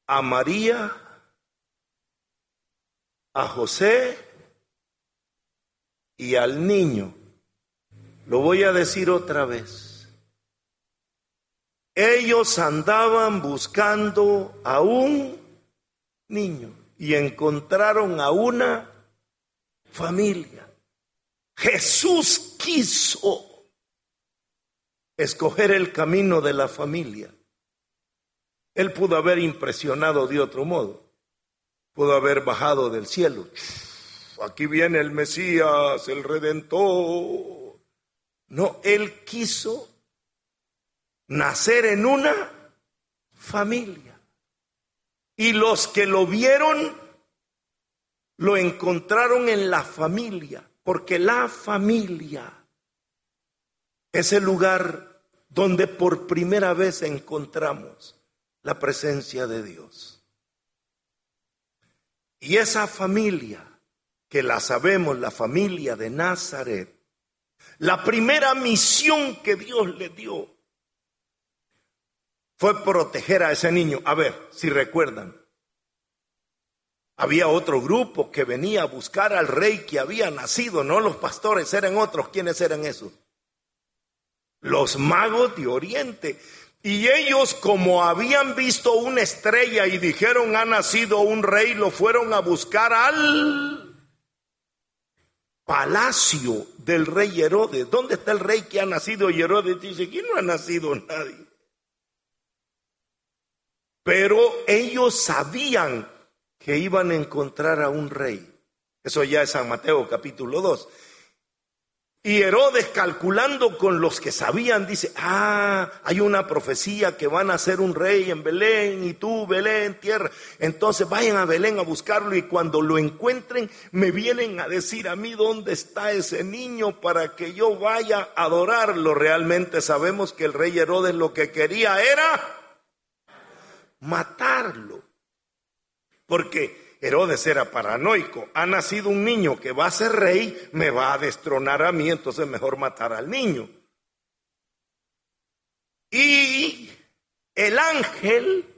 a María, a José y al niño. Lo voy a decir otra vez. Ellos andaban buscando a un niño y encontraron a una familia. Jesús quiso escoger el camino de la familia. Él pudo haber impresionado de otro modo. Pudo haber bajado del cielo. Aquí viene el Mesías, el Redentor. No, Él quiso nacer en una familia. Y los que lo vieron, lo encontraron en la familia. Porque la familia es el lugar donde por primera vez encontramos la presencia de Dios. Y esa familia, que la sabemos, la familia de Nazaret, la primera misión que Dios le dio fue proteger a ese niño. A ver, si recuerdan, había otro grupo que venía a buscar al rey que había nacido, no los pastores, eran otros. ¿Quiénes eran esos? Los magos de Oriente. Y ellos, como habían visto una estrella y dijeron ha nacido un rey, lo fueron a buscar al palacio del rey Herodes. ¿Dónde está el rey que ha nacido? Y Herodes dice, aquí no ha nacido nadie. Pero ellos sabían que iban a encontrar a un rey. Eso ya es San Mateo capítulo 2. Y Herodes, calculando con los que sabían, dice, hay una profecía que van a ser un rey en Belén, y tú, Belén, tierra. Entonces vayan a Belén a buscarlo, y cuando lo encuentren, me vienen a decir a mí dónde está ese niño para que yo vaya a adorarlo. Realmente sabemos que el rey Herodes lo que quería era matarlo. Porque Herodes era paranoico. Ha nacido un niño que va a ser rey, me va a destronar a mí, entonces mejor matar al niño. Y el ángel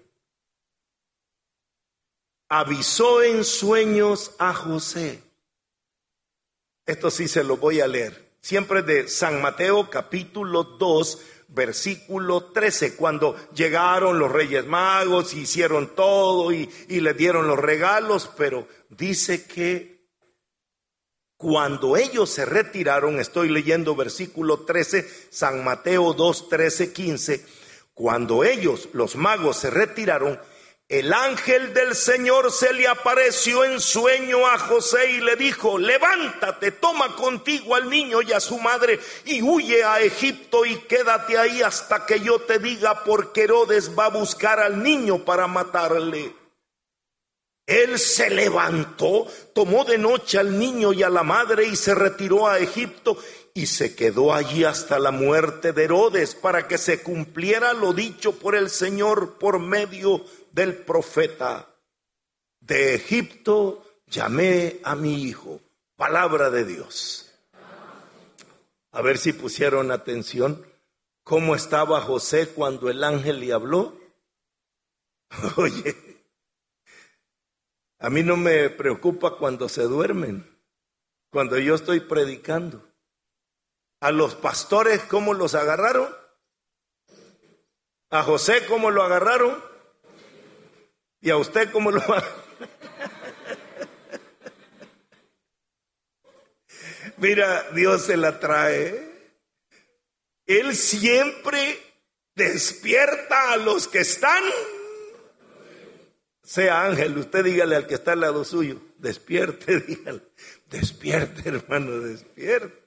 avisó en sueños a José. Esto sí se lo voy a leer. Siempre de San Mateo capítulo 2, versículo 13, cuando llegaron los Reyes Magos, hicieron todo y les dieron los regalos, pero dice que cuando ellos se retiraron, estoy leyendo versículo 13, San Mateo 2, 13, 15, cuando ellos, los magos, se retiraron, el ángel del Señor se le apareció en sueño a José y le dijo, levántate, toma contigo al niño y a su madre y huye a Egipto y quédate ahí hasta que yo te diga, porque Herodes va a buscar al niño para matarle. Él se levantó, tomó de noche al niño y a la madre y se retiró a Egipto y se quedó allí hasta la muerte de Herodes, para que se cumpliera lo dicho por el Señor por medio del profeta. De Egipto llamé a mi hijo. Palabra de Dios. A ver si pusieron atención. ¿Cómo estaba José cuando el ángel le habló? Oye, a mí no me preocupa cuando se duermen, cuando yo estoy predicando. A los pastores, ¿cómo los agarraron? A José, ¿cómo lo agarraron? ¿Y a usted cómo lo va? Mira, Dios se la trae. Él siempre despierta a los que están. Sea ángel, usted dígale al que está al lado suyo, despierte, dígale, despierte, hermano, despierte.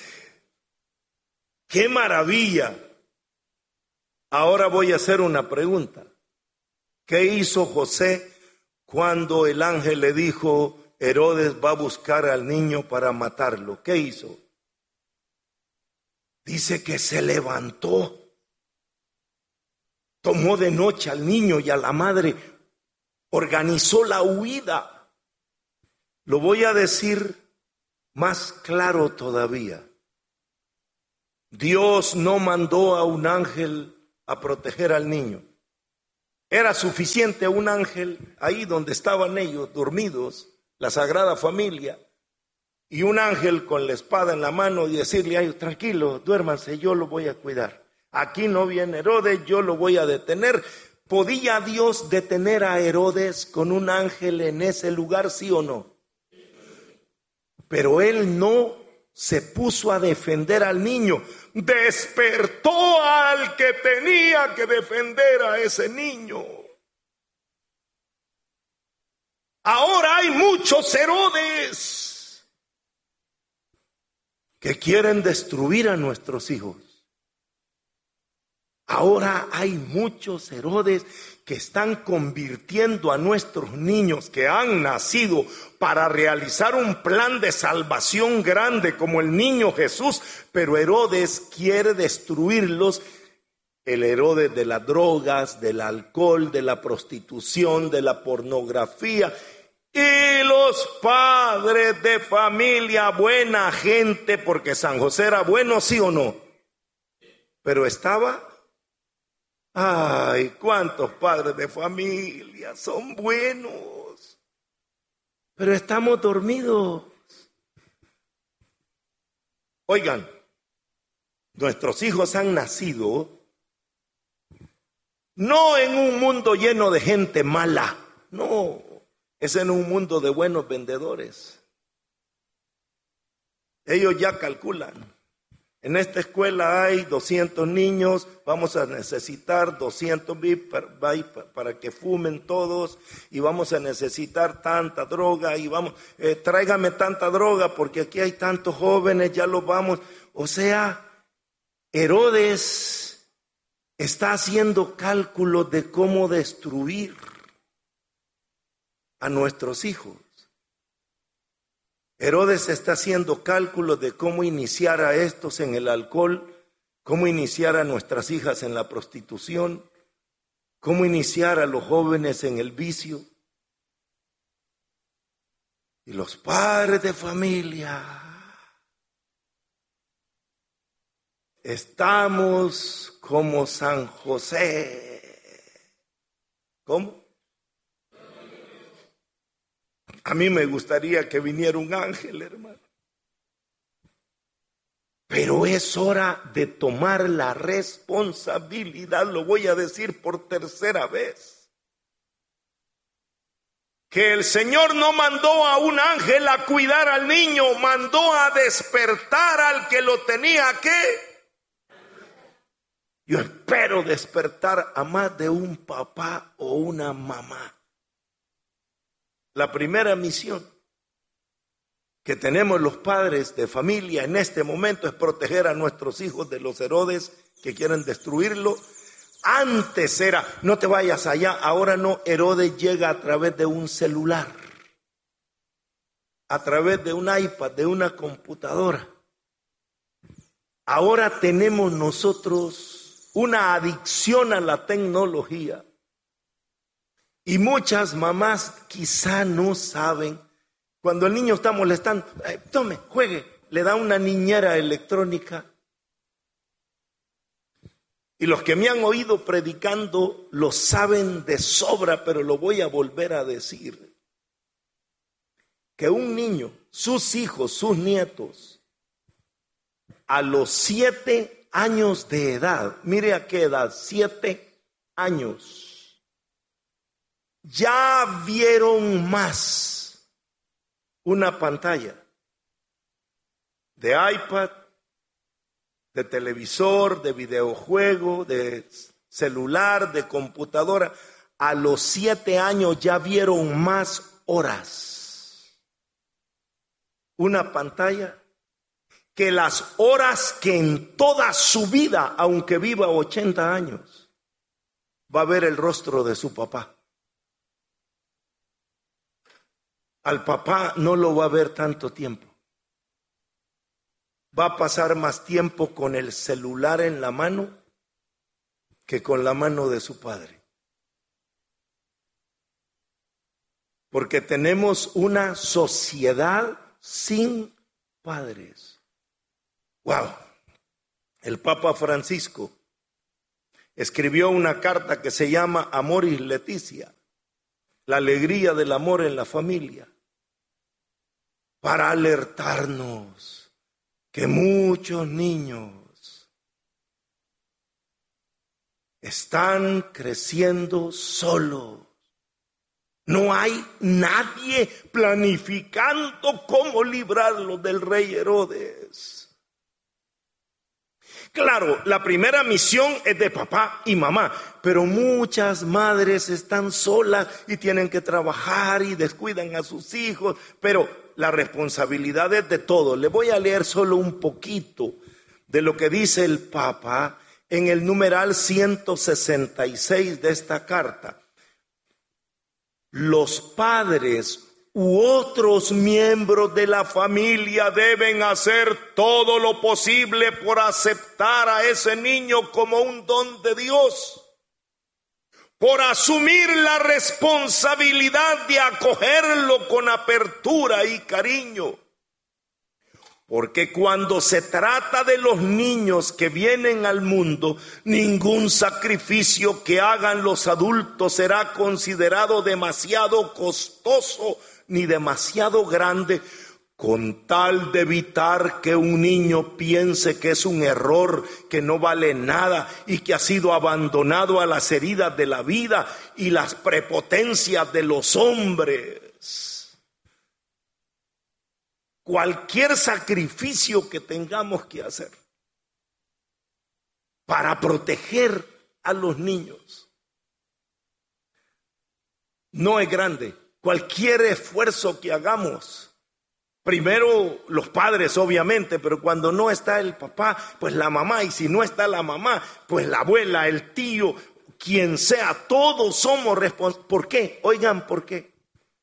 ¡Qué maravilla! Ahora voy a hacer una pregunta. ¿Qué hizo José cuando el ángel le dijo, Herodes va a buscar al niño para matarlo? ¿Qué hizo? Dice que se levantó, tomó de noche al niño y a la madre, organizó la huida. Lo voy a decir más claro todavía. Dios no mandó a un ángel a proteger al niño. Era suficiente un ángel ahí donde estaban ellos dormidos, la Sagrada Familia, y un ángel con la espada en la mano y decirle a ellos: tranquilo, duérmanse, yo lo voy a cuidar. Aquí no viene Herodes, yo lo voy a detener. ¿Podía Dios detener a Herodes con un ángel en ese lugar, sí o no? Pero él no se puso a defender al niño. Despertó al que tenía que defender a ese niño. Ahora hay muchos Herodes que quieren destruir a nuestros hijos. Ahora hay muchos Herodes que están convirtiendo a nuestros niños que han nacido para realizar un plan de salvación grande como el niño Jesús, pero Herodes quiere destruirlos. El Herodes de las drogas, del alcohol, de la prostitución, de la pornografía. Y los padres de familia, buena gente, porque San José era bueno, sí o no, pero estaba... Ay, cuántos padres de familia son buenos, pero estamos dormidos. Oigan, nuestros hijos han nacido no en un mundo lleno de gente mala, no, es en un mundo de buenos vendedores. Ellos ya calculan. En esta escuela hay 200 niños, vamos a necesitar 200 VIP para que fumen todos, y vamos a necesitar tanta droga, y tráigame tanta droga porque aquí hay tantos jóvenes, ya los vamos. O sea, Herodes está haciendo cálculos de cómo destruir a nuestros hijos. Herodes está haciendo cálculos de cómo iniciar a estos en el alcohol, cómo iniciar a nuestras hijas en la prostitución, cómo iniciar a los jóvenes en el vicio. Y los padres de familia estamos como San José. ¿Cómo? A mí me gustaría que viniera un ángel, hermano. Pero es hora de tomar la responsabilidad, lo voy a decir por tercera vez. Que el Señor no mandó a un ángel a cuidar al niño, mandó a despertar al que lo tenía que. Yo espero despertar a más de un papá o una mamá. La primera misión que tenemos los padres de familia en este momento es proteger a nuestros hijos de los Herodes que quieren destruirlo. Antes era, no te vayas allá, ahora no, Herodes llega a través de un celular, a través de un iPad, de una computadora. Ahora tenemos nosotros una adicción a la tecnología. Y muchas mamás quizá no saben, cuando el niño está molestando, tome, juegue, le da una niñera electrónica. Y los que me han oído predicando lo saben de sobra, pero lo voy a volver a decir. Que un niño, sus hijos, sus nietos, a los 7 años de edad, mire a qué edad, 7 años, ya vieron más una pantalla de iPad, de televisor, de videojuego, de celular, de computadora. A los 7 años ya vieron más horas una pantalla que las horas que en toda su vida, aunque viva 80 años, va a ver el rostro de su papá. Al papá no lo va a ver tanto tiempo. Va a pasar más tiempo con el celular en la mano que con la mano de su padre. Porque tenemos una sociedad sin padres. ¡Wow! El Papa Francisco escribió una carta que se llama Amoris Laetitia, la alegría del amor en la familia, para alertarnos que muchos niños están creciendo solos. No hay nadie planificando cómo librarlos del rey Herodes. Claro, la primera misión es de papá y mamá, pero muchas madres están solas y tienen que trabajar y descuidan a sus hijos, pero la responsabilidad es de todos. Le voy a leer solo un poquito de lo que dice el Papa en el numeral 166 de esta carta. Los padres u otros miembros de la familia deben hacer todo lo posible por aceptar a ese niño como un don de Dios, por asumir la responsabilidad de acogerlo con apertura y cariño. Porque cuando se trata de los niños que vienen al mundo, ningún sacrificio que hagan los adultos será considerado demasiado costoso ni demasiado grande, con tal de evitar que un niño piense que es un error, que no vale nada y que ha sido abandonado a las heridas de la vida y las prepotencias de los hombres. Cualquier sacrificio que tengamos que hacer para proteger a los niños no es grande. Cualquier esfuerzo que hagamos, primero los padres obviamente, pero cuando no está el papá, pues la mamá, y si no está la mamá, pues la abuela, el tío, quien sea, todos somos responsables. ¿Por qué? Oigan, ¿por qué?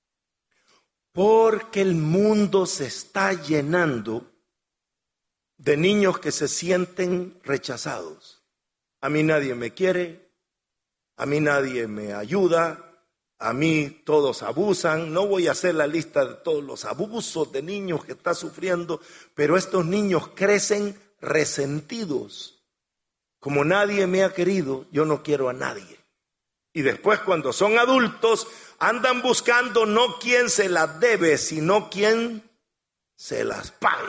Porque el mundo se está llenando de niños que se sienten rechazados. A mí nadie me quiere, a mí nadie me ayuda, a mí todos abusan. No voy a hacer la lista de todos los abusos de niños que está sufriendo, pero estos niños crecen resentidos. Como nadie me ha querido, yo no quiero a nadie. Y después cuando son adultos, andan buscando no quien se las debe, sino quien se las pague.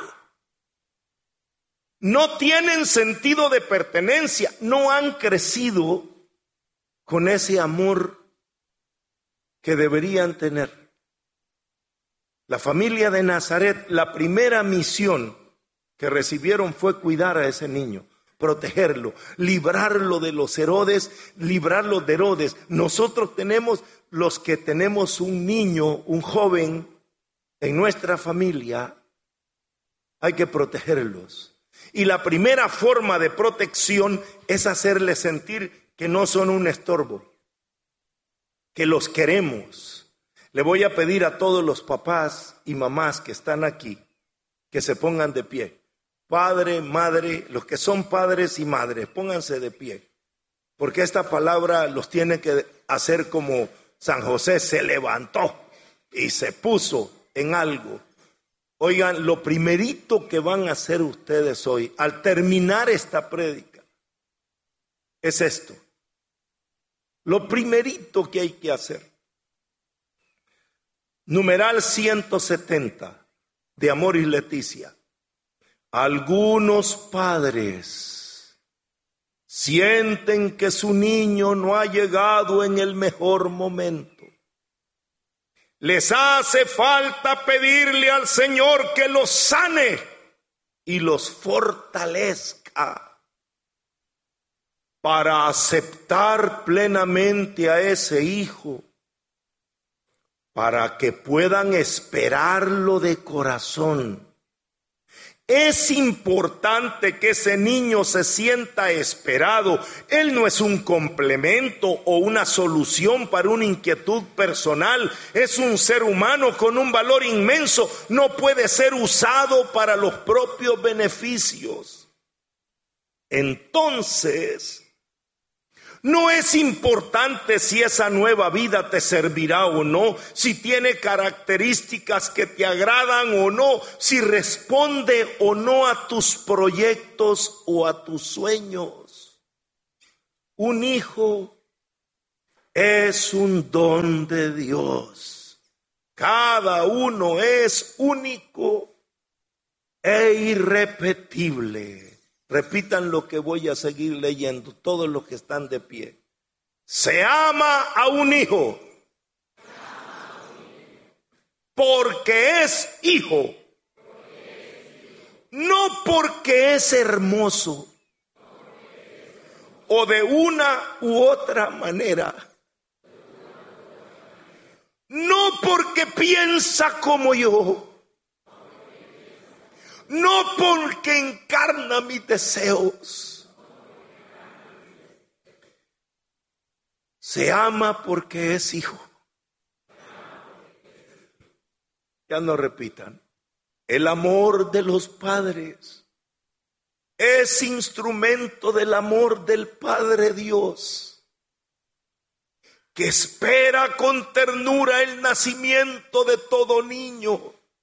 No tienen sentido de pertenencia, no han crecido con ese amor que deberían tener. La familia de Nazaret, la primera misión que recibieron fue cuidar a ese niño, protegerlo, librarlo de los Herodes, librarlo de Herodes. Nosotros tenemos, los que tenemos un niño, un joven en nuestra familia, hay que protegerlos. Y la primera forma de protección es hacerles sentir que no son un estorbo, que los queremos. Le voy a pedir a todos los papás y mamás que están aquí que se pongan de pie. Padre, madre, los que son padres y madres, pónganse de pie. Porque esta palabra los tiene que hacer como San José se levantó y se puso en algo. Oigan, lo primerito que van a hacer ustedes hoy, al terminar esta prédica, es esto. Lo primerito que hay que hacer. Numeral 170 de Amoris Laetitia. Algunos padres sienten que su niño no ha llegado en el mejor momento. Les hace falta pedirle al Señor que los sane y los fortalezca para aceptar plenamente a ese hijo, para que puedan esperarlo de corazón. Es importante que ese niño se sienta esperado. Él no es un complemento o una solución para una inquietud personal. Es un ser humano con un valor inmenso. No puede ser usado para los propios beneficios. Entonces, no es importante si esa nueva vida te servirá o no, si tiene características que te agradan o no, si responde o no a tus proyectos o a tus sueños. Un hijo es un don de Dios. Cada uno es único e irrepetible. Repitan lo que voy a seguir leyendo, todos los que están de pie. Se ama a un hijo porque es hijo, no porque es hermoso o de una u otra manera, no porque piensa como yo, no porque encarna mis deseos. Se ama porque es hijo. Ya no repitan. El amor de los padres es instrumento del amor del Padre Dios, que espera con ternura el nacimiento de todo niño.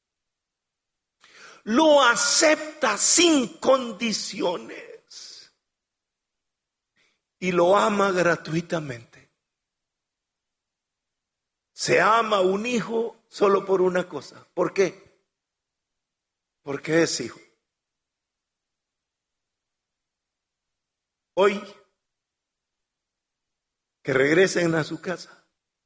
Lo acepta sin condiciones y lo ama gratuitamente. Se ama a un hijo solo por una cosa. ¿Por qué? Porque es hijo. Hoy, que regresen a su casa.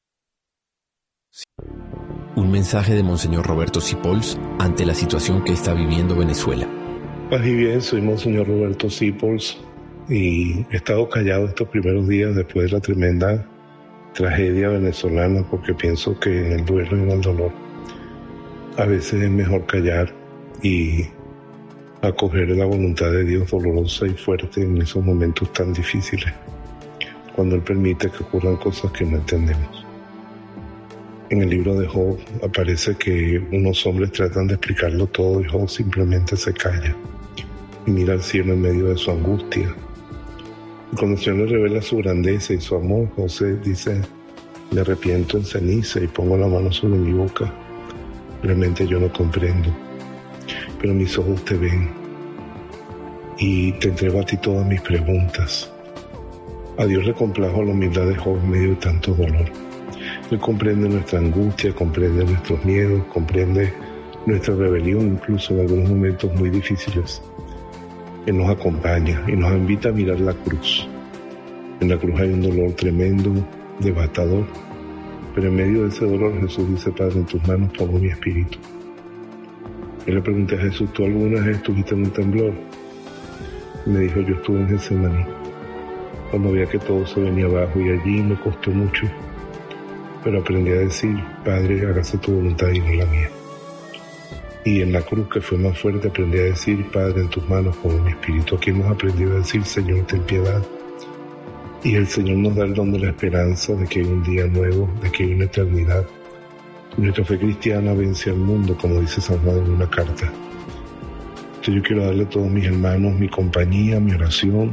Un mensaje de Monseñor Roberto Sipols ante la situación que está viviendo Venezuela. Paz y bien, soy Monseñor Roberto Sipols y he estado callado estos primeros días después de la tremenda tragedia venezolana, porque pienso que en el duelo y en el dolor a veces es mejor callar y acoger la voluntad de Dios dolorosa y fuerte en esos momentos tan difíciles, cuando Él permite que ocurran cosas que no entendemos. En el libro de Job aparece que unos hombres tratan de explicarlo todo y Job simplemente se calla y mira al cielo en medio de su angustia. Y cuando el Señor le revela su grandeza y su amor, José dice: me arrepiento en ceniza y pongo la mano sobre mi boca. Realmente yo no comprendo, pero mis ojos te ven y te entrego a ti todas mis preguntas. A Dios le complajo la humildad de Job en medio de tanto dolor. Él comprende nuestra angustia, comprende nuestros miedos, comprende nuestra rebelión, incluso en algunos momentos muy difíciles. Él nos acompaña y nos invita a mirar la cruz. En la cruz hay un dolor tremendo, devastador, pero en medio de ese dolor Jesús dice: Padre, en tus manos pongo mi espíritu. Yo le pregunté a Jesús: ¿tú alguna vez estuviste en un temblor? Y me dijo: yo estuve en Getsemaní, cuando veía que todo se venía abajo, y allí me costó mucho, pero aprendí a decir: Padre, hágase tu voluntad y no la mía. Y en la cruz, que fue más fuerte, aprendí a decir: Padre, en tus manos pongo mi espíritu. Aquí hemos aprendido a decir: Señor, ten piedad. Y el Señor nos da el don de la esperanza, de que hay un día nuevo, de que hay una eternidad. Nuestra fe cristiana vence al mundo, como dice San Juan en una carta. Entonces yo quiero darle a todos mis hermanos mi compañía, mi oración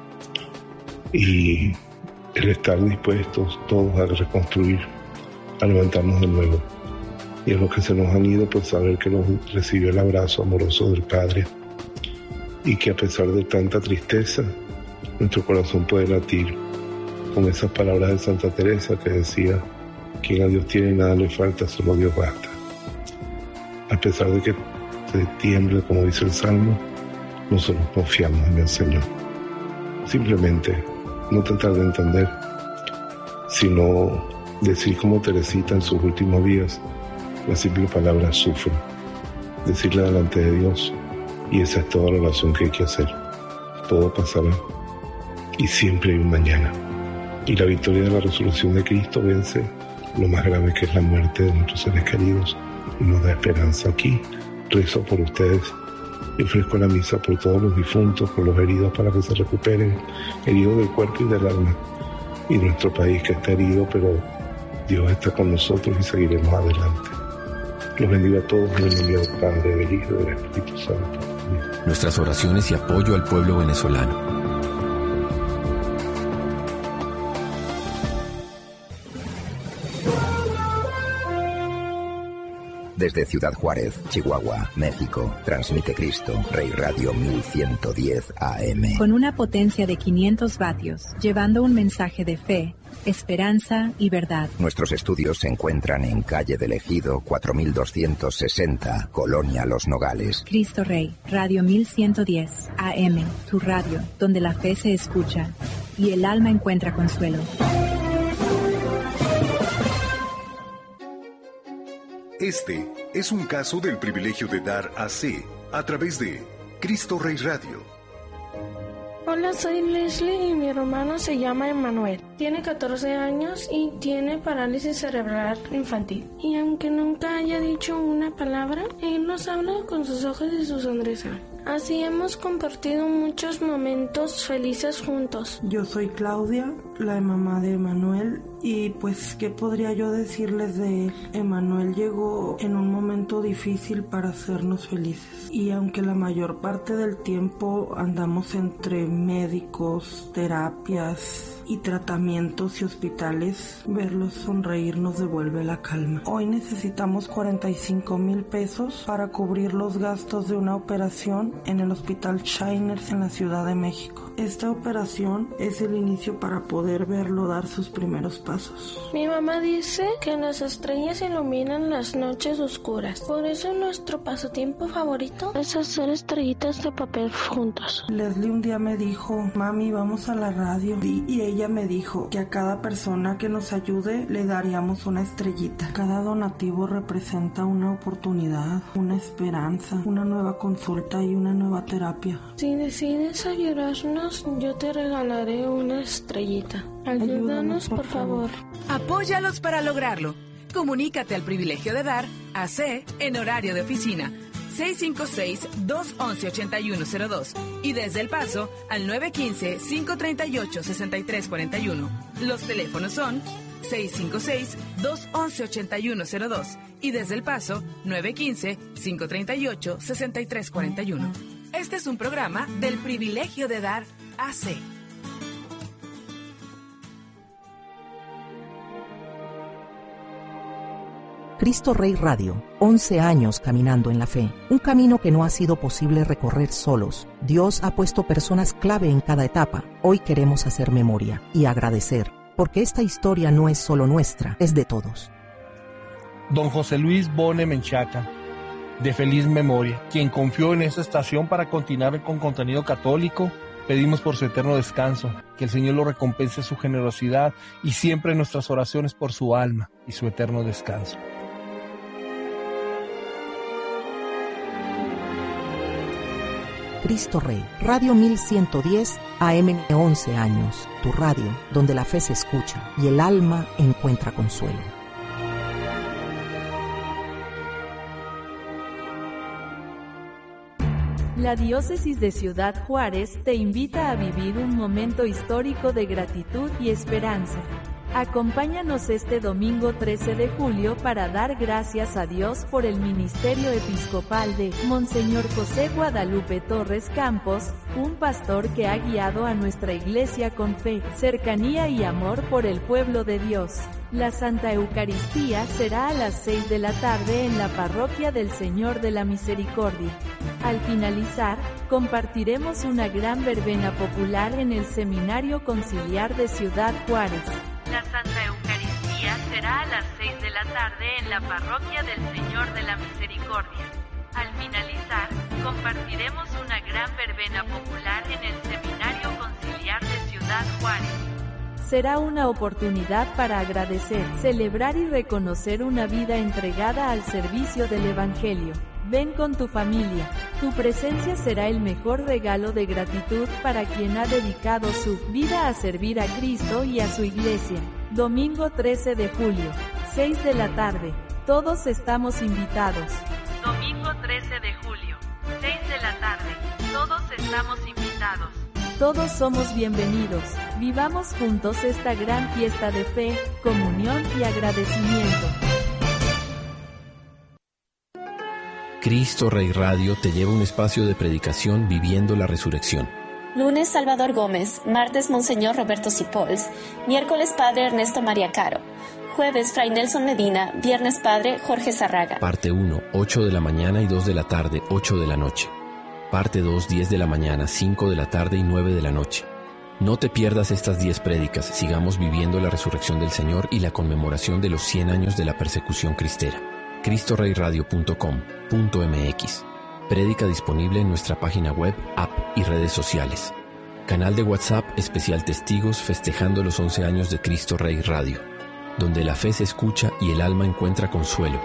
y el estar dispuestos todos a reconstruir, a levantarnos de nuevo. Y a los que se nos han ido, pues saber que los recibió el abrazo amoroso del Padre y que a pesar de tanta tristeza, nuestro corazón puede latir con esas palabras de Santa Teresa que decía: quien a Dios tiene nada le falta, solo Dios basta. A pesar de que se tiemble, como dice el Salmo, nosotros confiamos en el Señor. Simplemente no tratar de entender, sino decir como Teresita en sus últimos días, la simple palabra sufro, decirle delante de Dios, y esa es toda la oración que hay que hacer. Todo pasará y siempre hay un mañana. Y la victoria de la resurrección de Cristo vence lo más grave, que es la muerte de nuestros seres queridos, y nos da esperanza. Aquí rezo por ustedes y ofrezco la misa por todos los difuntos, por los heridos para que se recuperen, heridos del cuerpo y del alma, y nuestro país que está herido, pero Dios está con nosotros y seguiremos adelante. Los bendiga a todos en el nombre del Padre, del Hijo y del Espíritu Santo. Amén. Nuestras oraciones y apoyo al pueblo venezolano. Desde Ciudad Juárez, Chihuahua, México, transmite Cristo Rey Radio 1110 AM. Con una potencia de 500 vatios, llevando un mensaje de fe, esperanza y verdad. Nuestros estudios se encuentran en Calle del Ejido, 4260, Colonia Los Nogales. Cristo Rey, Radio 1110 AM, tu radio, donde la fe se escucha y el alma encuentra consuelo. Este es un caso del privilegio de dar AC a través de Cristo Rey Radio. Hola, soy Leslie y mi hermano se llama Emanuel. Tiene 14 años y tiene parálisis cerebral infantil. Y aunque nunca haya dicho una palabra, él nos habla con sus ojos y su sonrisa. Así hemos compartido muchos momentos felices juntos. Yo soy Claudia, la mamá de Emanuel, y pues, ¿qué podría yo decirles de él? Emanuel llegó en un momento difícil para hacernos felices. Y aunque la mayor parte del tiempo andamos entre médicos, terapias y tratamientos y hospitales, verlos sonreír nos devuelve la calma. Hoy necesitamos 45,000 pesos para cubrir los gastos de una operación en el Hospital Shiners en la Ciudad de México. Esta operación es el inicio para poder verlo dar sus primeros pasos. Mi mamá dice que las estrellas iluminan las noches oscuras. Por eso nuestro pasatiempo favorito es hacer estrellitas de papel juntos. Leslie un día me dijo, mami, vamos a la radio. Y ella me dijo que a cada persona que nos ayude le daríamos una estrellita. Cada donativo representa una oportunidad, una esperanza, una nueva consulta y una nueva terapia. Si decides ayudarnos, yo te regalaré una estrellita. Ayúdanos, por favor. Apóyalos para lograrlo. Comunícate al privilegio de dar AC en horario de oficina 656-211-8102 y desde El Paso al 915-538-6341. Los teléfonos son 656-211-8102 y desde El Paso 915-538-6341. Este es un programa del privilegio de dar AC. Cristo Rey Radio, 11 años caminando en la fe, un camino que no ha sido posible recorrer solos. Dios ha puesto personas clave en cada etapa. Hoy queremos hacer memoria y agradecer, porque esta historia no es solo nuestra, es de todos. Don José Luis Bone Menchaca, de feliz memoria, quien confió en esta estación para continuar con contenido católico. Pedimos por su eterno descanso, que el Señor lo recompense su generosidad y siempre en nuestras oraciones por su alma y su eterno descanso. Cristo Rey, Radio 1110 AM, 11 años, tu radio, donde la fe se escucha y el alma encuentra consuelo. La Diócesis de Ciudad Juárez te invita a vivir un momento histórico de gratitud y esperanza. Acompáñanos este domingo 13 de julio para dar gracias a Dios por el ministerio episcopal de Monseñor José Guadalupe Torres Campos, un pastor que ha guiado a nuestra iglesia con fe, cercanía y amor por el pueblo de Dios. La Santa Eucaristía será a las 6 de la tarde en la Parroquia del Señor de la Misericordia. Al finalizar, compartiremos una gran verbena popular en el Seminario Conciliar de Ciudad Juárez. La Santa Eucaristía será a las 6 de la tarde en la Parroquia del Señor de la Misericordia. Al finalizar, compartiremos una gran verbena popular en el Seminario Conciliar de Ciudad Juárez. Será una oportunidad para agradecer, celebrar y reconocer una vida entregada al servicio del Evangelio. Ven con tu familia. Tu presencia será el mejor regalo de gratitud para quien ha dedicado su vida a servir a Cristo y a su iglesia. Domingo 13 de julio, 6 de la tarde. Todos estamos invitados. Domingo 13 de julio, 6 de la tarde. Todos estamos invitados. Todos somos bienvenidos. Vivamos juntos esta gran fiesta de fe, comunión y agradecimiento. Cristo Rey Radio te lleva a un espacio de predicación viviendo la resurrección. Lunes Salvador Gómez, martes Monseñor Roberto Sipols, miércoles Padre Ernesto María Caro, Jueves, Fray Nelson Medina. Viernes, Padre Jorge Zarraga. Parte 1, 8 de la mañana y 2 de la tarde, 8 de la noche. Parte 2, 10 de la mañana, 5 de la tarde y 9 de la noche. No te pierdas estas 10 prédicas. Sigamos viviendo la resurrección del Señor y la conmemoración de los 100 años de la persecución cristera. CristoReyRadio.com.mx. Prédica disponible en nuestra página web, app y redes sociales. Canal de WhatsApp especial Testigos festejando los 11 años de Cristo Rey Radio, donde la fe se escucha y el alma encuentra consuelo.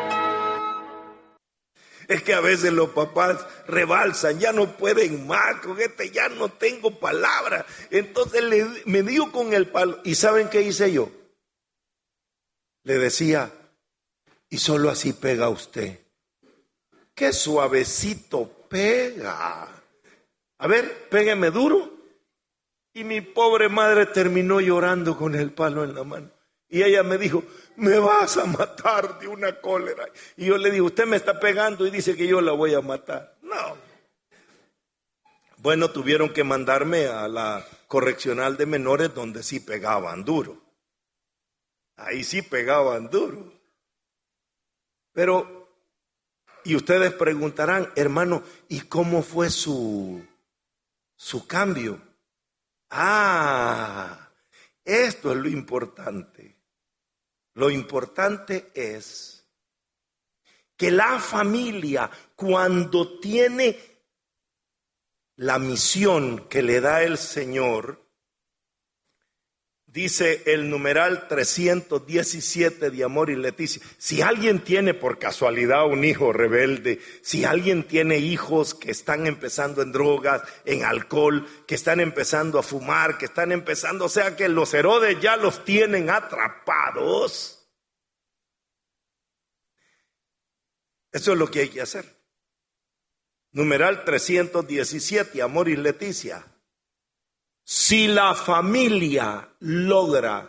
Es que a veces los papás rebalsan, ya no pueden más, con ya no tengo palabra. Entonces me dio con el palo. ¿Y saben qué hice yo? Le decía, y solo así pega usted. Qué suavecito pega. A ver, pégueme duro. Y mi pobre madre terminó llorando con el palo en la mano. Y ella me dijo, me vas a matar de una cólera. Y yo le digo, usted me está pegando y dice que yo la voy a matar. No. Bueno, tuvieron que mandarme a la correccional de menores donde sí pegaban duro. Ahí sí pegaban duro. Pero, y ustedes preguntarán, hermano, ¿y cómo fue su cambio? Esto es lo importante. Lo importante es que la familia, cuando tiene la misión que le da el Señor, dice el numeral 317 de Amor y Leticia, si alguien tiene por casualidad un hijo rebelde, si alguien tiene hijos que están empezando en drogas, en alcohol, que están empezando a fumar, que están empezando, o sea que los Herodes ya los tienen atrapados, eso es lo que hay que hacer. Numeral 317, Amor y Leticia. Si la familia logra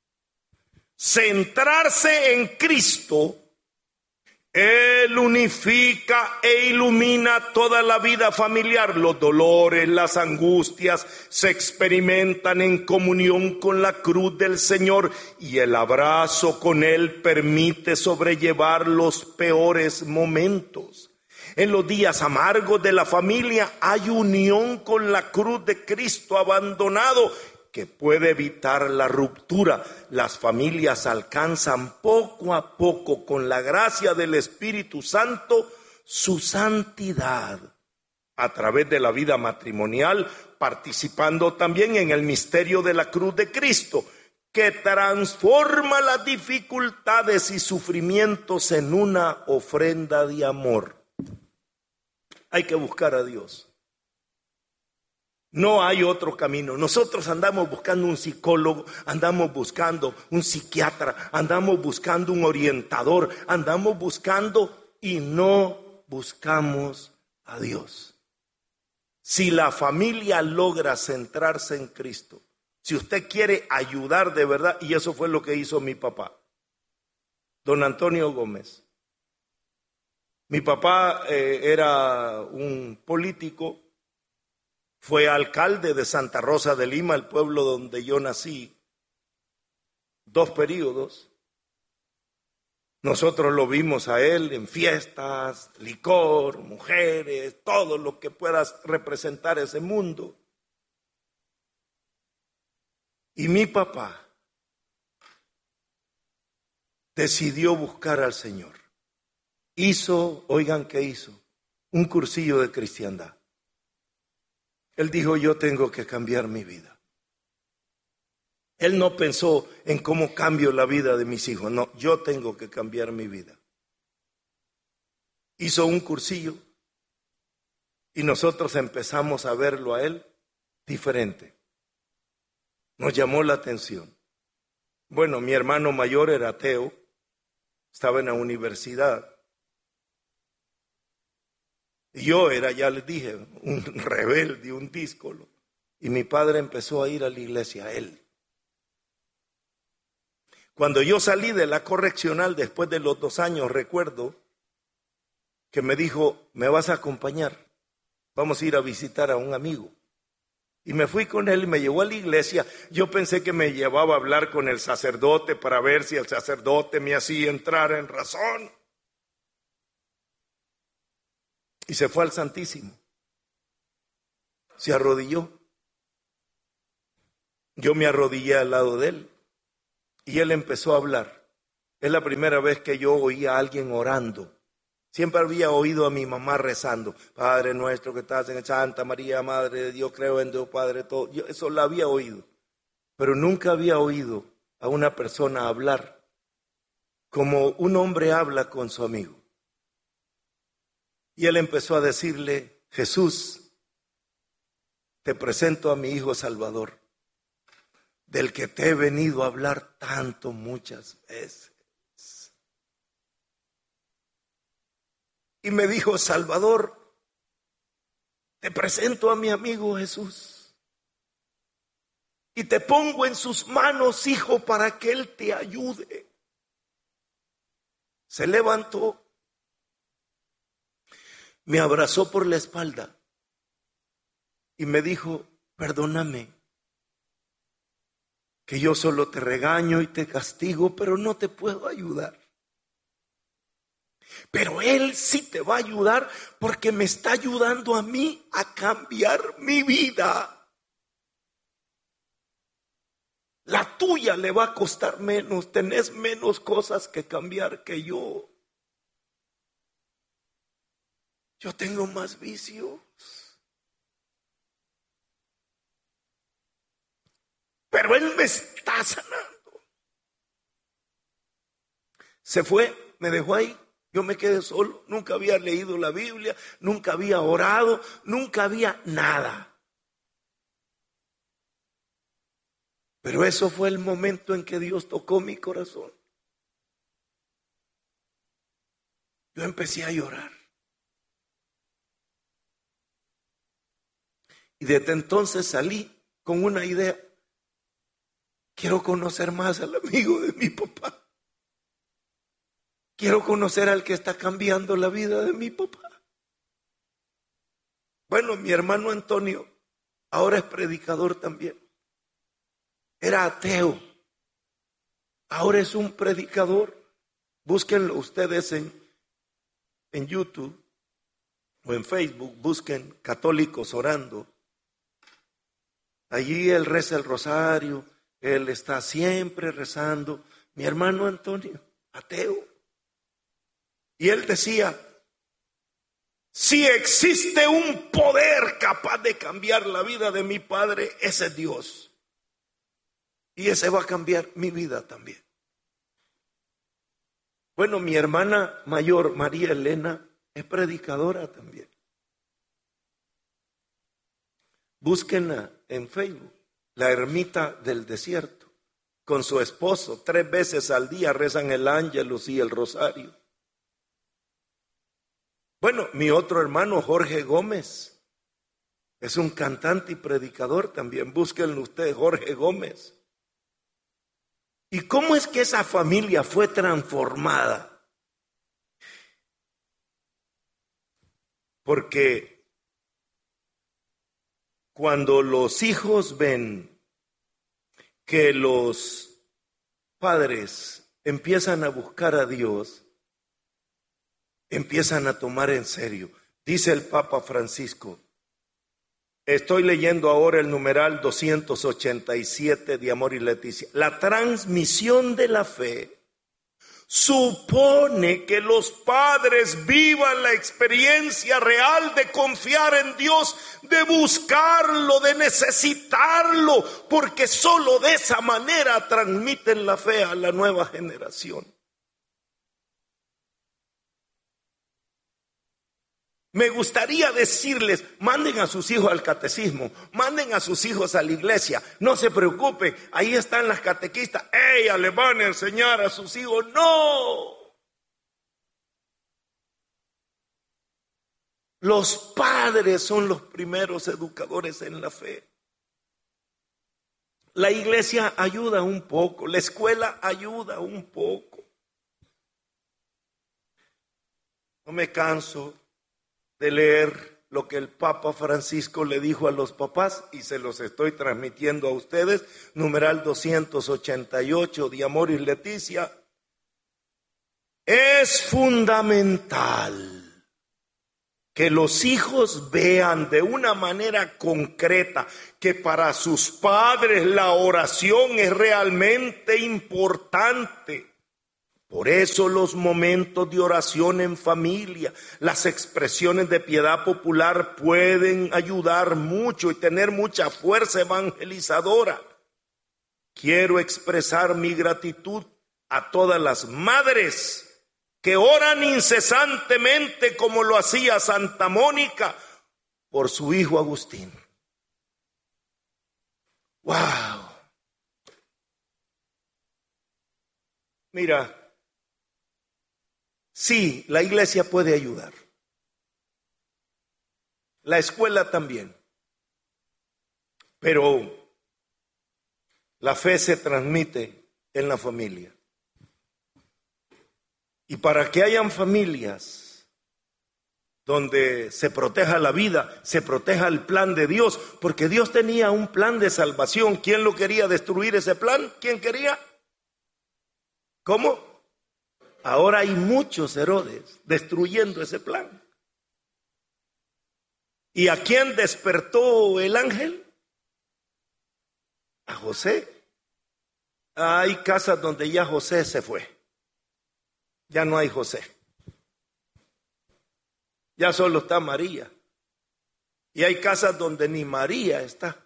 centrarse en Cristo, Él unifica e ilumina toda la vida familiar. Los dolores, las angustias se experimentan en comunión con la cruz del Señor y el abrazo con Él permite sobrellevar los peores momentos. En los días amargos de la familia hay unión con la cruz de Cristo abandonado que puede evitar la ruptura. Las familias alcanzan poco a poco, con la gracia del Espíritu Santo, su santidad a través de la vida matrimonial, participando también en el misterio de la cruz de Cristo, que transforma las dificultades y sufrimientos en una ofrenda de amor. Hay que buscar a Dios. No hay otro camino. Nosotros andamos buscando un psicólogo, andamos buscando un psiquiatra, andamos buscando un orientador, andamos buscando y no buscamos a Dios. Si la familia logra centrarse en Cristo, si usted quiere ayudar de verdad, y eso fue lo que hizo mi papá, don Antonio Gómez. Mi papá era un político, fue alcalde de Santa Rosa de Lima, el pueblo donde yo nací, 2 periodos. Nosotros lo vimos a él en fiestas, licor, mujeres, todo lo que pueda representar ese mundo. Y mi papá decidió buscar al Señor. Oigan qué hizo, un cursillo de cristiandad. Él dijo, yo tengo que cambiar mi vida. Él no pensó en cómo cambio la vida de mis hijos, no, yo tengo que cambiar mi vida. Hizo un cursillo y nosotros empezamos a verlo a él diferente. Nos llamó la atención. Bueno, mi hermano mayor era ateo, estaba en la universidad. Yo era, ya les dije, un rebelde, un díscolo. Y mi padre empezó a ir a la iglesia, él. Cuando yo salí de la correccional después de los 2 años, recuerdo que me dijo, ¿me vas a acompañar? Vamos a ir a visitar a un amigo. Y me fui con él y me llevó a la iglesia. Yo pensé que me llevaba a hablar con el sacerdote para ver si el sacerdote me hacía entrar en razón. Y se fue al Santísimo. Se arrodilló. Yo me arrodillé al lado de él. Y él empezó a hablar. Es la primera vez que yo oí a alguien orando. Siempre había oído a mi mamá rezando. Padre nuestro que estás en Santa María, Madre de Dios, creo en Dios Padre todo. Yo eso lo había oído. Pero nunca había oído a una persona hablar como un hombre habla con su amigo. Y él empezó a decirle: Jesús, te presento a mi hijo Salvador, del que te he venido a hablar tanto muchas veces. Y me dijo: Salvador, te presento a mi amigo Jesús y te pongo en sus manos, hijo, para que él te ayude. Se levantó, me abrazó por la espalda y me dijo: perdóname, que yo solo te regaño y te castigo, pero no te puedo ayudar. Pero él sí te va a ayudar porque me está ayudando a mí a cambiar mi vida. La tuya le va a costar menos, tenés menos cosas que cambiar que yo. Yo tengo más vicios. Pero él me está sanando. Se fue, me dejó ahí. Yo me quedé solo, nunca había leído la Biblia, nunca había orado, nunca había nada. Pero eso fue el momento en que Dios tocó mi corazón. Yo empecé a llorar. Y desde entonces salí con una idea. Quiero conocer más al amigo de mi papá. Quiero conocer al que está cambiando la vida de mi papá. Bueno, mi hermano Antonio ahora es predicador también. Era ateo. Ahora es un predicador. Búsquenlo ustedes en YouTube o en Facebook. Busquen Católicos Orando. Allí él reza el rosario. Él está siempre rezando. Mi hermano Antonio, ateo. Y él decía: si existe un poder capaz de cambiar la vida de mi padre, ese es Dios. Y ese va a cambiar mi vida también. Bueno, mi hermana mayor, María Elena, es predicadora también. Búsquenla en Facebook, La Ermita del Desierto. Con su esposo, 3 veces al día rezan el Ángelus y el Rosario. Bueno, mi otro hermano, Jorge Gómez, es un cantante y predicador también. Búsquenlo ustedes, Jorge Gómez. ¿Y cómo es que esa familia fue transformada? Porque cuando los hijos ven que los padres empiezan a buscar a Dios, empiezan a tomar en serio. Dice el Papa Francisco, estoy leyendo ahora el numeral 287 de Amor y Leticia. La transmisión de la fe supone que los padres vivan la experiencia real de confiar en Dios, de buscarlo, de necesitarlo, porque solo de esa manera transmiten la fe a la nueva generación. Me gustaría decirles, manden a sus hijos al catecismo, manden a sus hijos a la iglesia, no se preocupen, ahí están las catequistas, ellas le van a enseñar a sus hijos. ¡No! Los padres son los primeros educadores en la fe. La iglesia ayuda un poco, la escuela ayuda un poco. No me canso de leer lo que el Papa Francisco le dijo a los papás y se los estoy transmitiendo a ustedes. Numeral 288 de Amoris Laetitia. Es fundamental que los hijos vean de una manera concreta que para sus padres la oración es realmente importante. Por eso los momentos de oración en familia, las expresiones de piedad popular pueden ayudar mucho y tener mucha fuerza evangelizadora. Quiero expresar mi gratitud a todas las madres que oran incesantemente como lo hacía Santa Mónica por su hijo Agustín. ¡Wow! Mira, sí, la iglesia puede ayudar. La escuela también. Pero la fe se transmite en la familia. Y para que hayan familias donde se proteja la vida, se proteja el plan de Dios, porque Dios tenía un plan de salvación. ¿Quién lo quería destruir ese plan? ¿Quién quería? ¿Cómo? Ahora hay muchos Herodes destruyendo ese plan. ¿Y a quién despertó el ángel? A José. Hay casas donde ya José se fue. Ya no hay José. Ya solo está María. Y hay casas donde ni María está.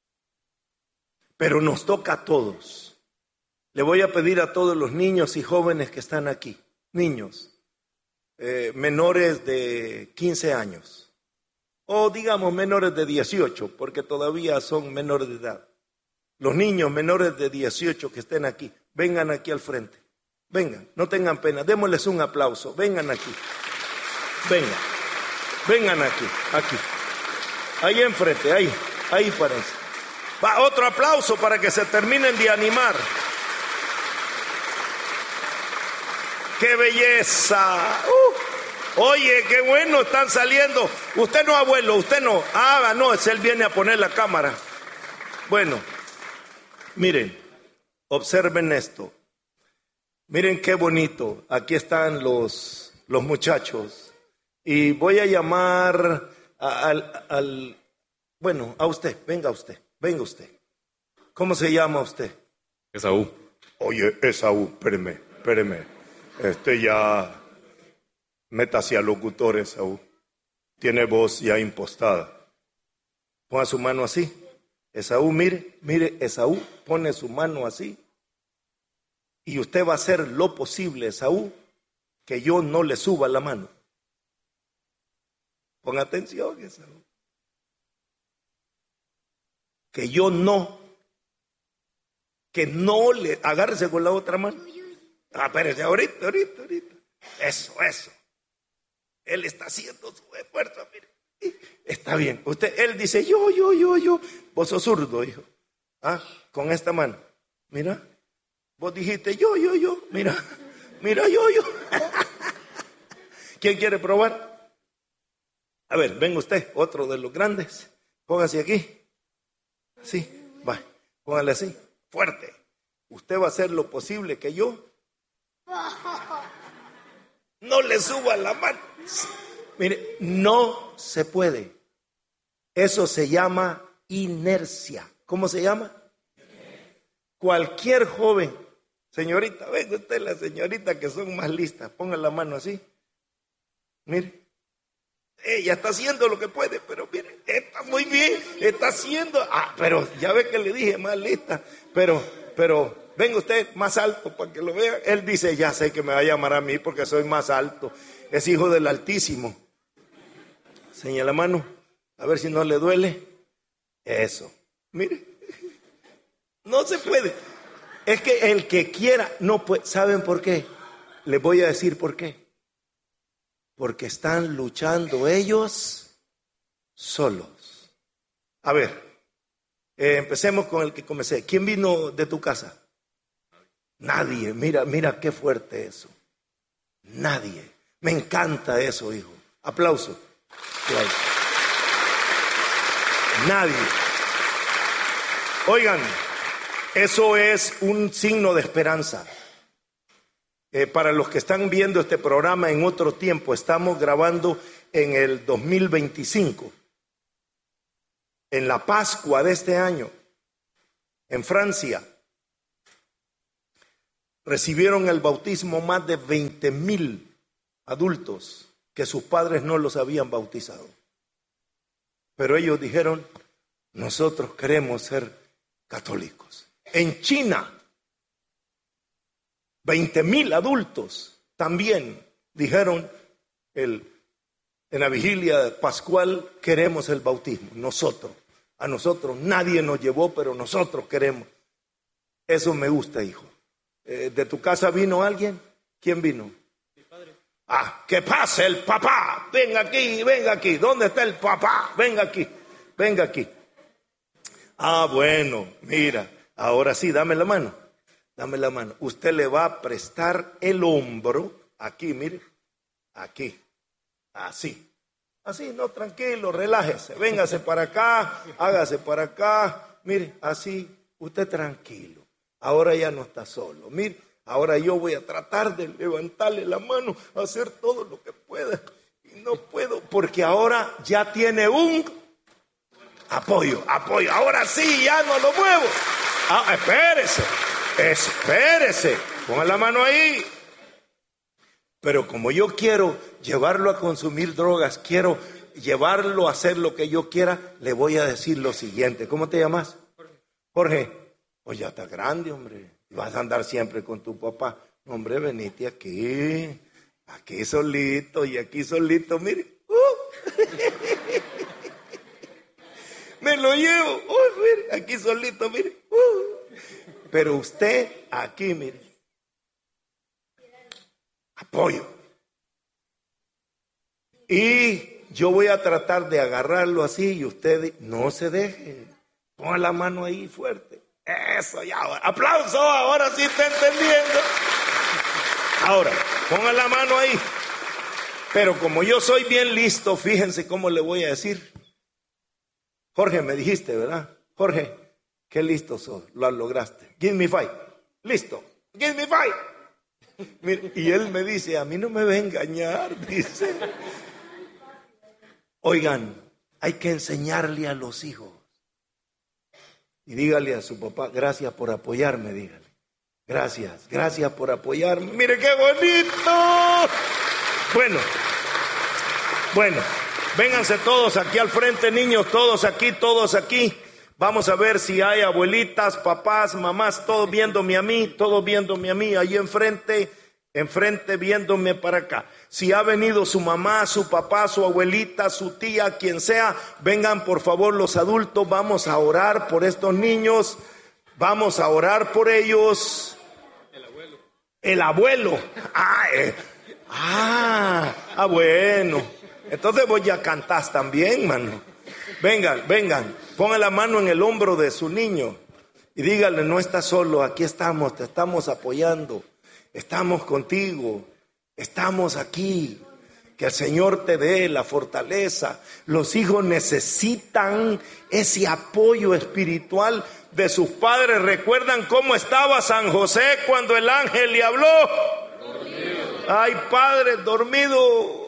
Pero nos toca a todos. Le voy a pedir a todos los niños y jóvenes que están aquí, niños, menores de 15 años, o digamos menores de 18, porque todavía son menores de edad. Los niños menores de 18 que estén aquí, vengan aquí al frente. Vengan, no tengan pena, démosles un aplauso. Vengan aquí. Vengan aquí. Ahí enfrente, ahí parece. Va, otro aplauso para que se terminen de animar. ¡Qué belleza! Oye, qué bueno, están saliendo. Usted no, abuelo, usted no. Ah, no, él viene a poner la cámara. Bueno, miren, observen esto. Miren qué bonito. Aquí están los muchachos. Y voy a llamar bueno, a usted. Venga usted. ¿Cómo se llama usted? Esaú. Oye, Esaú, espéreme. Ya métase al locutor, Esaú. Tiene voz ya impostada. Ponga su mano así. Esaú, mire, Esaú pone su mano así. Y usted va a hacer lo posible, Esaú, que yo no le suba la mano. Ponga atención, Esaú. Que no le, agárrese con la otra mano. Espérese, ahorita. Eso. Él está haciendo su esfuerzo, mire. Está bien. Él dice, yo. Vos sos zurdo, hijo. Con esta mano. Mira. Vos dijiste, yo. Mira, yo. ¿Quién quiere probar? A ver, venga usted, otro de los grandes. Póngase aquí. Así, va. Póngale así, fuerte. Usted va a hacer lo posible que yo no le suba la mano. Mire, no se puede. Eso se llama inercia. ¿Cómo se llama? Cualquier joven, señorita, venga usted, la señorita que son más listas, ponga la mano así. Mire, ella está haciendo lo que puede, pero mire, está muy bien, está haciendo. Pero ya ve que le dije más lista, pero venga usted más alto para que lo vea. Él dice, ya sé que me va a llamar a mí porque soy más alto. Es hijo del Altísimo. Señala la mano, a ver si no le duele. Eso, mire. No se puede. Es que el que quiera no puede. ¿Saben por qué? Les voy a decir por qué. Porque están luchando ellos solos. A ver, empecemos con el que comencé. ¿Quién vino de tu casa? Nadie. Mira qué fuerte eso. Nadie. Me encanta eso, hijo. Aplauso. Nadie. Oigan, eso es un signo de esperanza. Para los que están viendo este programa en otro tiempo, estamos grabando en el 2025, en la Pascua de este año, en Francia. Recibieron el bautismo más de 20,000 adultos que sus padres no los habían bautizado. Pero ellos dijeron, nosotros queremos ser católicos. En China, 20,000 adultos también dijeron en la vigilia pascual, queremos el bautismo. A nosotros nadie nos llevó, pero nosotros queremos. Eso me gusta, hijo. ¿De tu casa vino alguien? ¿Quién vino? Mi padre. Que pase el papá. Venga aquí. ¿Dónde está el papá? Venga aquí. Bueno, mira, ahora sí, dame la mano. Usted le va a prestar el hombro, aquí, mire, aquí, así, no, tranquilo, relájese, véngase para acá, hágase para acá, mire, así, usted tranquilo, ahora ya no está solo, mire, ahora yo voy a tratar de levantarle la mano, hacer todo lo que pueda, y no puedo, porque ahora ya tiene un apoyo, ahora sí, ya no lo muevo, espérese, ponga la mano ahí. Pero como yo quiero llevarlo a consumir drogas, quiero llevarlo a hacer lo que yo quiera, le voy a decir lo siguiente. ¿Cómo te llamas? Jorge. Pues ya estás grande, hombre. Vas a andar siempre con tu papá. Hombre, venite aquí solito y aquí solito, mire. Me lo llevo. Mire, aquí solito, mire. Pero usted aquí, mire, apoyo. Y yo voy a tratar de agarrarlo así y usted no se deje. Ponga la mano ahí fuerte. Eso, ya. Aplauso, ahora sí está entendiendo. Ahora, ponga la mano ahí. Pero como yo soy bien listo, fíjense cómo le voy a decir. Jorge, me dijiste, ¿verdad? Jorge. Qué listo sos, lo lograste. Give me 5. Listo. Give me 5. Y él me dice, a mí no me va a engañar, dice. Oigan, hay que enseñarle a los hijos. Y dígale a su papá, gracias por apoyarme, dígale. Gracias por apoyarme. Mire qué bonito. Bueno, vénganse todos aquí al frente, niños, todos aquí. Vamos a ver si hay abuelitas, papás, mamás, todos viéndome a mí, ahí enfrente viéndome para acá. Si ha venido su mamá, su papá, su abuelita, su tía, quien sea, vengan por favor los adultos, vamos a orar por estos niños, vamos a orar por ellos. El abuelo. Bueno. Entonces vos ya cantás también, mano. Vengan, pongan la mano en el hombro de su niño y díganle, no estás solo, aquí estamos, te estamos apoyando, estamos contigo, estamos aquí, que el Señor te dé la fortaleza. Los hijos necesitan ese apoyo espiritual de sus padres. ¿Recuerdan cómo estaba San José cuando el ángel le habló? Dormido. Ay, padres dormidos.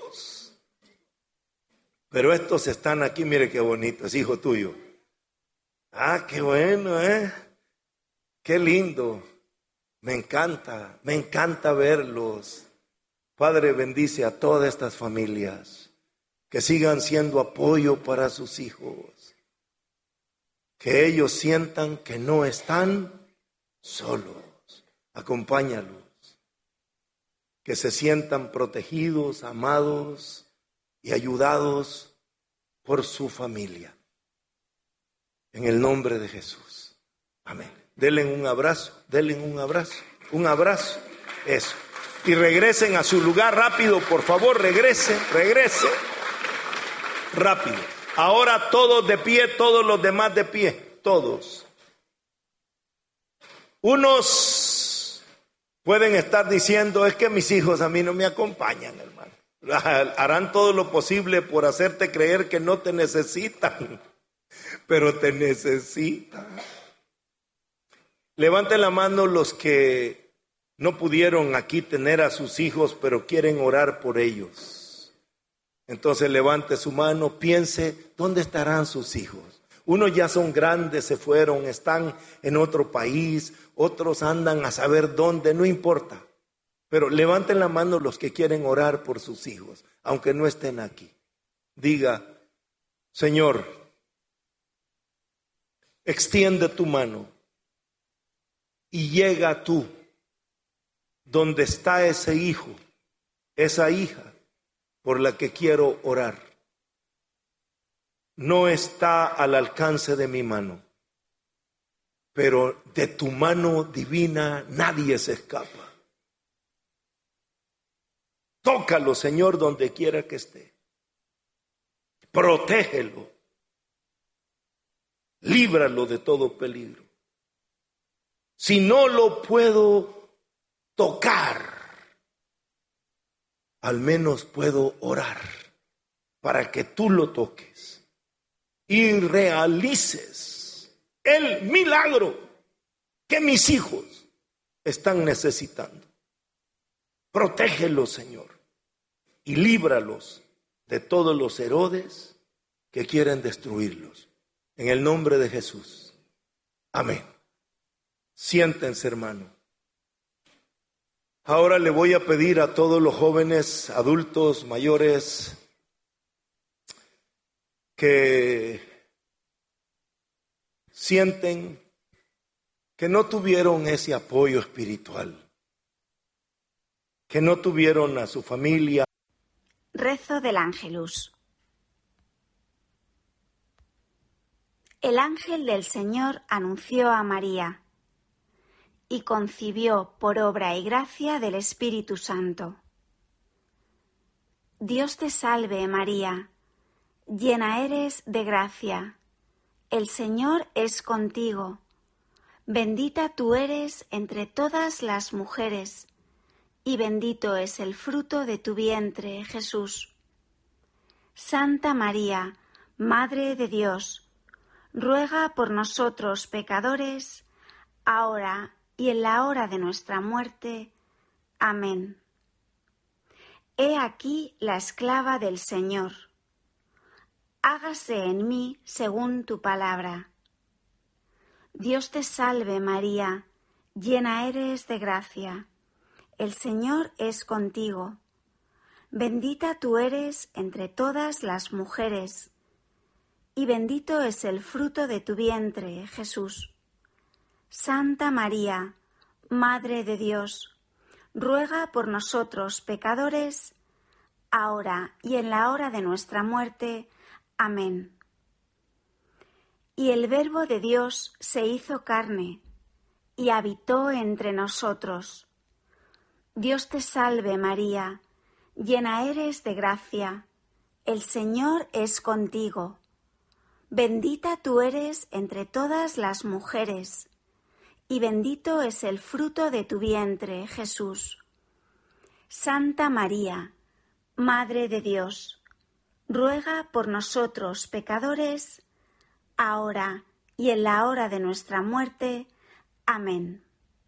Pero estos están aquí, mire qué bonito, es hijo tuyo. Qué bueno, qué lindo. Me encanta verlos. Padre, bendice a todas estas familias, que sigan siendo apoyo para sus hijos. Que ellos sientan que no están solos. Acompáñalos. Que se sientan protegidos, amados y ayudados por su familia. En el nombre de Jesús. Amén. Denle un abrazo. Un abrazo. Eso. Y regresen a su lugar rápido, por favor, regrese. Rápido. Ahora todos de pie, todos los demás de pie. Todos. Unos pueden estar diciendo, es que mis hijos a mí no me acompañan, hermano. Harán todo lo posible por hacerte creer que no te necesitan. pero te necesita. Levanten la mano los que no pudieron aquí tener a sus hijos, pero quieren orar por ellos. Entonces levante su mano, piense, ¿dónde estarán sus hijos? Unos ya son grandes, se fueron, están en otro país, otros andan a saber dónde, no importa. Pero levanten la mano los que quieren orar por sus hijos, aunque no estén aquí. Diga, Señor, extiende tu mano y llega tú donde está ese hijo, esa hija por la que quiero orar. No está al alcance de mi mano, pero de tu mano divina nadie se escapa. Tócalo, Señor, donde quiera que esté. Protégelo. Líbralo de todo peligro. Si no lo puedo tocar, al menos puedo orar para que tú lo toques y realices el milagro que mis hijos están necesitando. Protégelos, Señor, y líbralos de todos los Herodes que quieren destruirlos. En el nombre de Jesús. Amén. Siéntense, hermano. Ahora le voy a pedir a todos los jóvenes, adultos, mayores, que sienten que no tuvieron ese apoyo espiritual, que no tuvieron a su familia. Rezo del Ángelus. El ángel del Señor anunció a María y concibió por obra y gracia del Espíritu Santo. Dios te salve, María, llena eres de gracia, el Señor es contigo, bendita tú eres entre todas las mujeres, y bendito es el fruto de tu vientre, Jesús. Santa María, Madre de Dios, ruega por nosotros pecadores, ahora y en la hora de nuestra muerte. Amén. He aquí la esclava del Señor. Hágase en mí según tu palabra. Dios te salve, María, llena eres de gracia. El Señor es contigo. Bendita tú eres entre todas las mujeres, y bendito es el fruto de tu vientre, Jesús. Santa María, Madre de Dios, ruega por nosotros pecadores, ahora y en la hora de nuestra muerte. Amén. Y el Verbo de Dios se hizo carne y habitó entre nosotros. Dios te salve, María, llena eres de gracia, el Señor es contigo. Bendita tú eres entre todas las mujeres, y bendito es el fruto de tu vientre, Jesús. Santa María, Madre de Dios, ruega por nosotros pecadores, ahora y en la hora de nuestra muerte. Amén.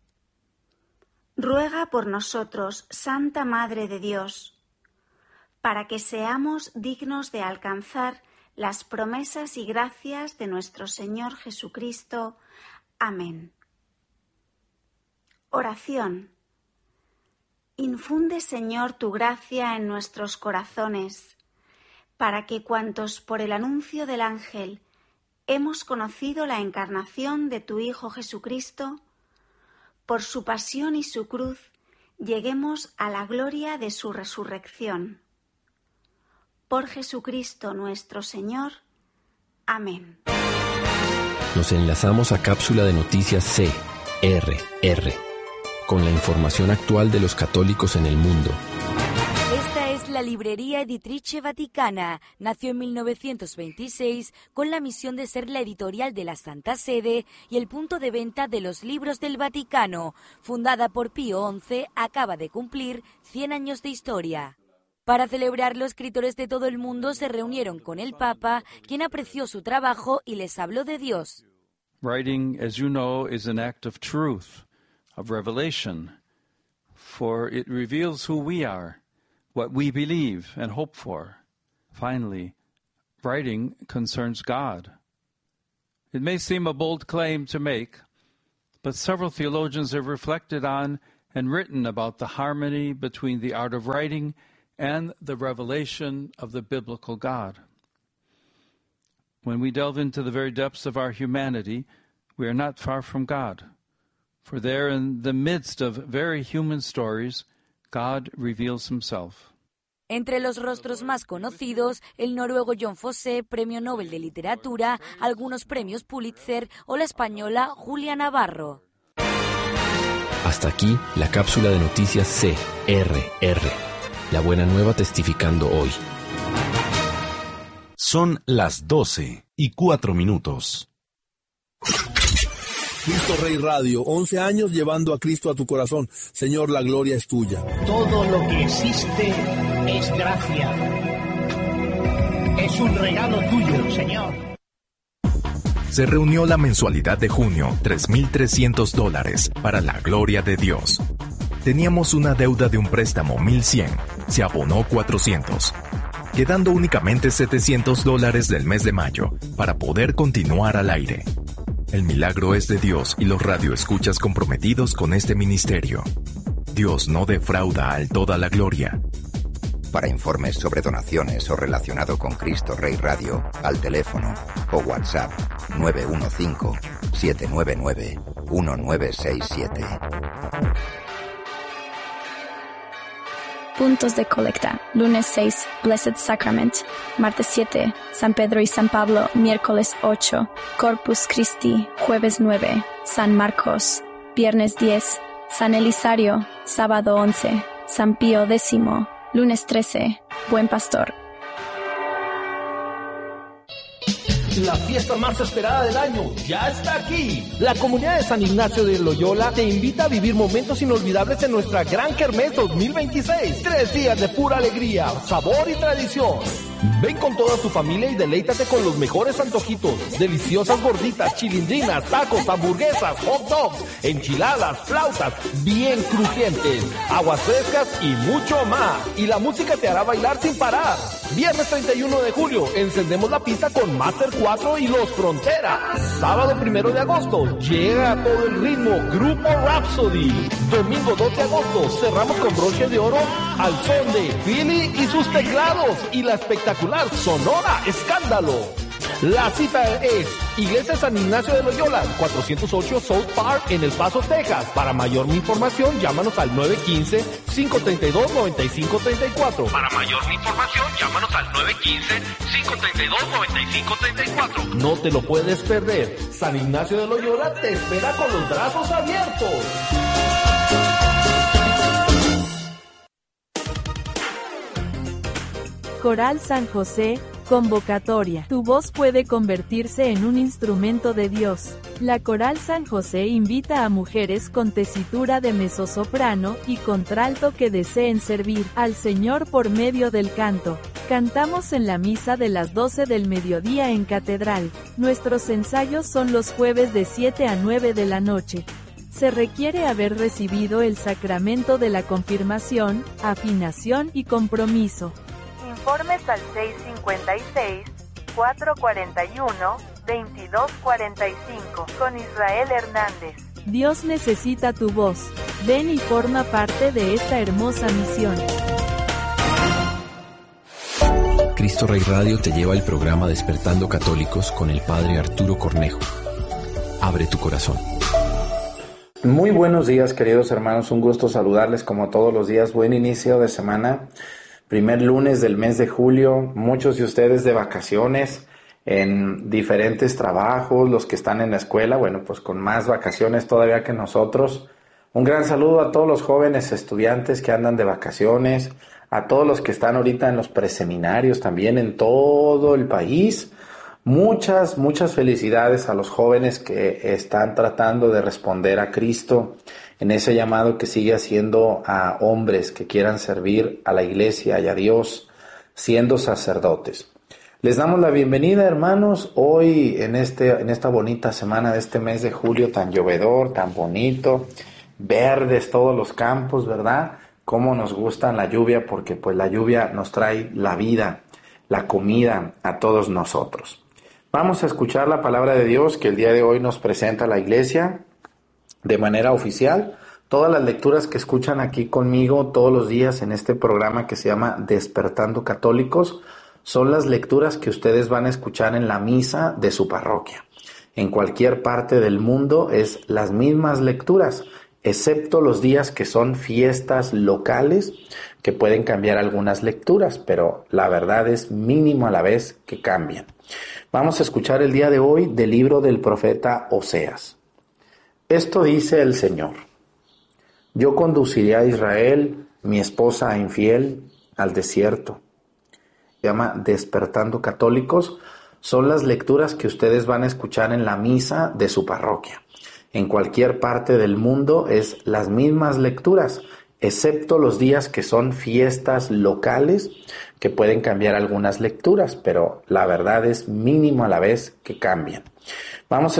Ruega por nosotros, Santa Madre de Dios, para que seamos dignos de alcanzar las promesas y gracias de nuestro Señor Jesucristo. Amén. Oración. Infunde, Señor, tu gracia en nuestros corazones, para que cuantos por el anuncio del ángel hemos conocido la encarnación de tu Hijo Jesucristo, por su pasión y su cruz lleguemos a la gloria de su resurrección. Por Jesucristo nuestro Señor. Amén. Nos enlazamos a cápsula de noticias CRR, con la información actual de los católicos en el mundo. Esta es la librería Editrice Vaticana. Nació en 1926 con la misión de ser la editorial de la Santa Sede y el punto de venta de los libros del Vaticano. Fundada por Pío XI, acaba de cumplir 100 años de historia. Para celebrarlo, escritores de todo el mundo se reunieron con el Papa, quien apreció su trabajo y les habló de Dios. Writing, as you know, is an act of truth, of revelation, for it reveals who we are, what we believe and hope for. Finally, writing concerns God. It may seem a bold claim to make, but several theologians have reflected on and written about the harmony between the art of writing and the revelation of the biblical God. When we delve into the very depths of our humanity, we are not far from God, for there in the midst of very human stories, God reveals himself. Entre los rostros más conocidos, el noruego Jon Fosse, Premio Nobel de Literatura, algunos premios Pulitzer o la española Julia Navarro. Hasta aquí la cápsula de noticias CRR. La buena nueva testificando hoy. Son las 12:04. Cristo Rey Radio, 11 años llevando a Cristo a tu corazón. Señor, la gloria es tuya. Todo lo que existe es gracia. Es un regalo tuyo, Señor. Se reunió la mensualidad de junio, $3,300 para la gloria de Dios. Teníamos una deuda de un préstamo, $1,100. Se abonó $400. Quedando únicamente $700 del mes de mayo para poder continuar al aire. El milagro es de Dios y los radioescuchas comprometidos con este ministerio. Dios no defrauda al toda la gloria. Para informes sobre donaciones o relacionado con Cristo Rey Radio, al teléfono o WhatsApp 915-799-1967. Puntos de colecta. Lunes 6, Blessed Sacrament. Martes 7, San Pedro y San Pablo. Miércoles 8, Corpus Christi. Jueves 9, San Marcos. Viernes 10, San Elisario. Sábado 11, San Pío X. Lunes 13, Buen Pastor. La fiesta más esperada del año ya está aquí. La comunidad de San Ignacio de Loyola te invita a vivir momentos inolvidables en nuestra Gran Kermés 2026. 3 días de pura alegría, sabor y tradición. Ven con toda tu familia y deleítate con los mejores antojitos, deliciosas gorditas, chilindrinas, tacos, hamburguesas, hot dogs, enchiladas, flautas, bien crujientes, aguas frescas y mucho más. Y la música te hará bailar sin parar. Viernes 31 de julio, encendemos la pista con Master 4 y Los Fronteras. Sábado 1 de agosto, llega a todo el ritmo Grupo Rhapsody. Domingo 2 de agosto, cerramos con broche de oro al son de Philly y sus teclados y la espectacular Sonora Escándalo. La cita es Iglesia San Ignacio de Loyola, 408 South Park en El Paso, Texas. Para mayor información, llámanos al 915-532-9534. Para mayor información, llámanos al 915-532-9534. No te lo puedes perder. San Ignacio de Loyola te espera con los brazos abiertos. Coral San José, convocatoria. Tu voz puede convertirse en un instrumento de Dios. La Coral San José invita a mujeres con tesitura de mezzosoprano y contralto que deseen servir al Señor por medio del canto. Cantamos en la misa de las 12 del mediodía en Catedral. Nuestros ensayos son los jueves de 7 a 9 de la noche. Se requiere haber recibido el sacramento de la confirmación, afinación y compromiso. Informes al 656-441-2245 con Israel Hernández. Dios necesita tu voz. Ven y forma parte de esta hermosa misión. Cristo Rey Radio te lleva el programa Despertando Católicos con el Padre Arturo Cornejo. Abre tu corazón. Muy buenos días, queridos hermanos. Un gusto saludarles como todos los días. Buen inicio de semana. Primer lunes del mes de julio, muchos de ustedes de vacaciones en diferentes trabajos, los que están en la escuela, bueno, pues con más vacaciones todavía que nosotros. Un gran saludo a todos los jóvenes estudiantes que andan de vacaciones, a todos los que están ahorita en los preseminarios también en todo el país. Muchas felicidades a los jóvenes que están tratando de responder a Cristo en ese llamado que sigue haciendo a hombres que quieran servir a la iglesia y a Dios siendo sacerdotes. Les damos la bienvenida, hermanos, hoy en esta bonita semana de este mes de julio tan llovedor, tan bonito, verdes todos los campos, ¿verdad? Cómo nos gusta la lluvia, porque pues la lluvia nos trae la vida, la comida a todos nosotros. Vamos a escuchar la palabra de Dios que el día de hoy nos presenta la iglesia de manera oficial. Todas las lecturas que escuchan aquí conmigo todos los días en este programa que se llama Despertando Católicos son las lecturas que ustedes van a escuchar en la misa de su parroquia. En cualquier parte del mundo es las mismas lecturas, excepto los días que son fiestas locales, que pueden cambiar algunas lecturas, pero la verdad es mínimo a la vez que cambian. Vamos a escuchar el día de hoy del libro del profeta Oseas. Esto dice el Señor: yo conduciré a Israel, mi esposa infiel, al desierto. Se llama Despertando Católicos. Son las lecturas que ustedes van a escuchar en la misa de su parroquia. En cualquier parte del mundo es las mismas lecturas, excepto los días que son fiestas locales, que pueden cambiar algunas lecturas, pero la verdad es mínimo a la vez que cambian. Vamos a